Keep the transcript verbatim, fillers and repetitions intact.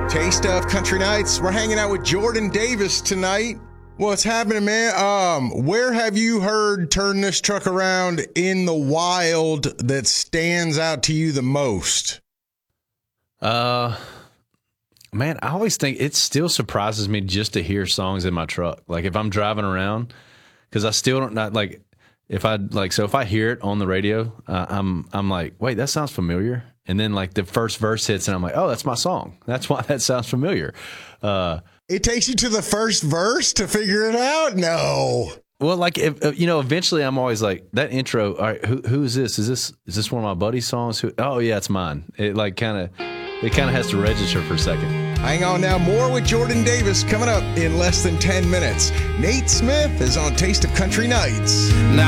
Taste of Country Nights. We're hanging out with Jordan Davis tonight. What's happening, man? Um, where have you heard Turn This Truck Around in the wild that stands out to you the most? Uh, man, I always think it still surprises me just to hear songs in my truck. Like if I'm driving around, because I still don't not like if I like so if I hear it on the radio, uh, I'm I'm like, wait, that sounds familiar. And then like the first verse hits, and I'm like, oh, that's my song. That's why that sounds familiar. Uh, it takes you to the first verse to figure it out? No. Well, like if, you know, eventually I'm always like that intro. All right, who who is this? Is this is this one of my buddy's songs? Who? Oh yeah, it's mine. It like kind of it kind of has to register for a second. Hang on now. More with Jordan Davis coming up in less than ten minutes. Nate Smith is on Taste of Country Nights. Now